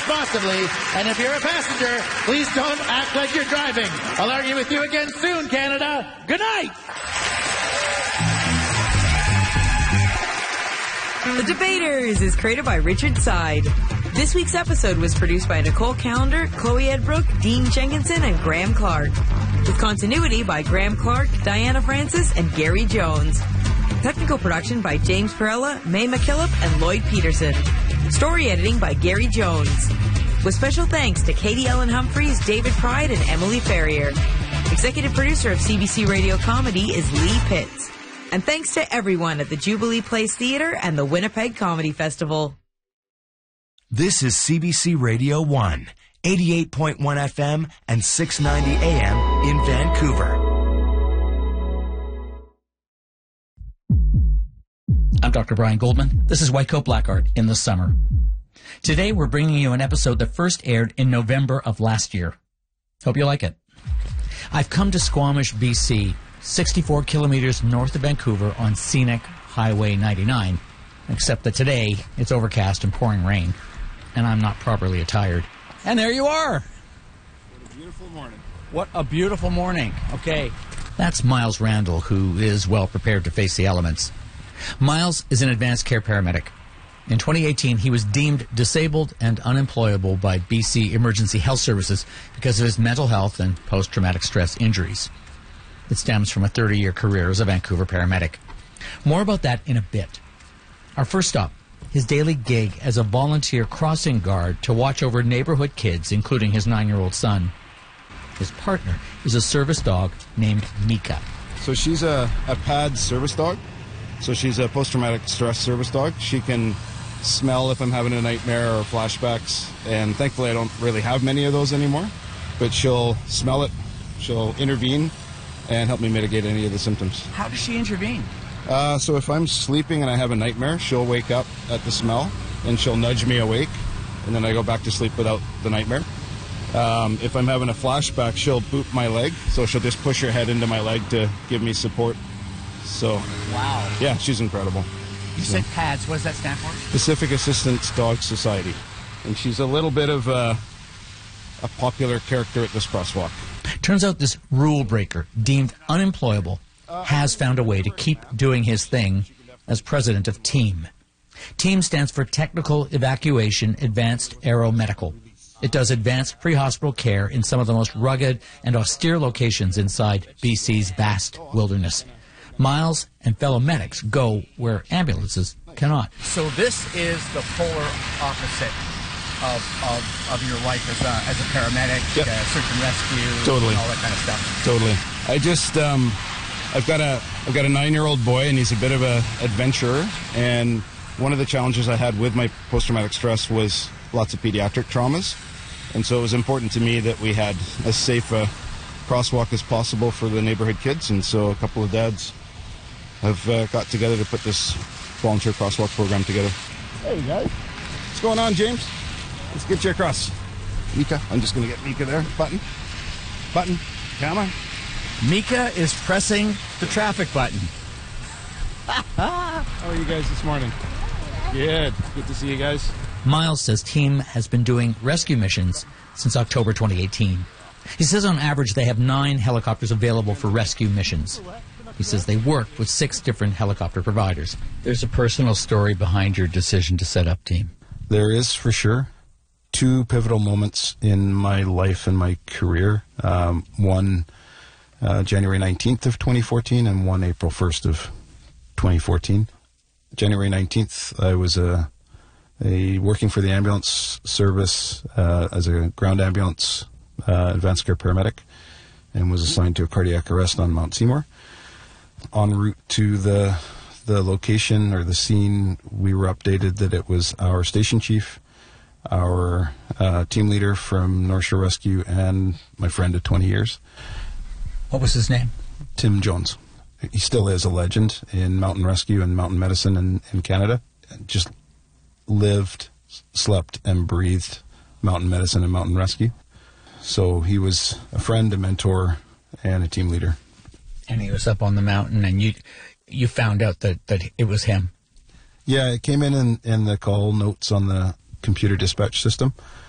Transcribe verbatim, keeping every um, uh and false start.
responsibly. And if you're a passenger, please don't act like you're driving. I'll argue with you again soon, Canada. Good night. The Debaters is created by Richard Side. This week's episode was produced by Nicole Callender, Chloe Edbrook, Dean Jenkinson, and Graham Clark. With continuity by Graham Clark, Diana Francis, and Gary Jones. Technical production by James Perella, May McKillop, and Lloyd Peterson. Story editing by Gary Jones. With special thanks to Katie Ellen Humphreys, David Pride, and Emily Ferrier. Executive producer of C B C Radio Comedy is Lee Pitts. And thanks to everyone at the Jubilee Place Theatre and the Winnipeg Comedy Festival. This is C B C Radio one, eighty-eight point one F M and six ninety A M in Vancouver. I'm Doctor Brian Goldman. This is White Coat Black Art in the summer. Today we're bringing you an episode that first aired in November of last year. Hope you like it. I've come to Squamish, B C, sixty-four kilometers north of Vancouver on scenic Highway ninety-nine, except that today it's overcast and pouring rain, and I'm not properly attired. And there you are! What a beautiful morning. What a beautiful morning. Okay. That's Miles Randall, who is well prepared to face the elements. Miles is an advanced care paramedic. In twenty eighteen, he was deemed disabled and unemployable by B C Emergency Health Services because of his mental health and post-traumatic stress injuries. It stems from a thirty-year career as a Vancouver paramedic. More about that in a bit. Our first stop, his daily gig as a volunteer crossing guard to watch over neighborhood kids, including his nine-year-old son. His partner is a service dog named Mika. So she's a, a P A D service dog. So she's a post-traumatic stress service dog. She can smell if I'm having a nightmare or flashbacks, and thankfully I don't really have many of those anymore. But she'll smell it, she'll intervene, and help me mitigate any of the symptoms. How does she intervene? Uh, so if I'm sleeping and I have a nightmare, she'll wake up at the smell, and she'll nudge me awake, and then I go back to sleep without the nightmare. Um, if I'm having a flashback, she'll boot my leg, so she'll just push her head into my leg to give me support. So, wow. Yeah, she's incredible. You so. said P A D S. What does that stand for? Pacific Assistance Dog Society. And she's a little bit of a, a popular character at this crosswalk. Turns out this rule breaker, deemed unemployable, has found a way to keep doing his thing as president of TEAM. TEAM stands for Technical Evacuation Advanced Aeromedical. It does advanced pre-hospital care in some of the most rugged and austere locations inside B C's vast wilderness. Miles and fellow medics go where ambulances cannot. So this is the polar opposite of of, of your life as a, as a paramedic, yep. uh, search and rescue, totally. And all that kind of stuff. Totally. I just, um, I've got a, I've got a nine-year-old boy, and he's a bit of a adventurer. And one of the challenges I had with my post-traumatic stress was lots of pediatric traumas, and so it was important to me that we had as safe a crosswalk as possible for the neighborhood kids. And so a couple of dads have uh, got together to put this volunteer crosswalk program together. Hey guys, what's going on, James? Let's get you across. Mika, I'm just going to get Mika there. Button, button, come on. Mika is pressing the traffic button. How are you guys this morning? Good. Good to see you guys. Miles says TEAM has been doing rescue missions since October twenty eighteen. He says on average they have nine helicopters available for rescue missions. He says they work with six different helicopter providers. There's a personal story behind your decision to set up TEAM. There is, for sure. Two pivotal moments in my life and my career. Um, one uh, January nineteenth of twenty fourteen and one April first of twenty fourteen. January nineteenth, I was a, a working for the ambulance service uh, as a ground ambulance uh, advanced care paramedic, and was assigned to a cardiac arrest on Mount Seymour. En route to the the location or the scene, we were updated that it was our station chief, our uh, team leader from North Shore Rescue, and my friend of twenty years. What was his name? Tim Jones. He still is a legend in mountain rescue and mountain medicine in, in Canada. Just lived, slept, and breathed mountain medicine and mountain rescue. So he was a friend, a mentor, and a team leader. And he was up on the mountain, and you you found out that, that it was him. Yeah, it came in, in in the call notes on the computer dispatch system.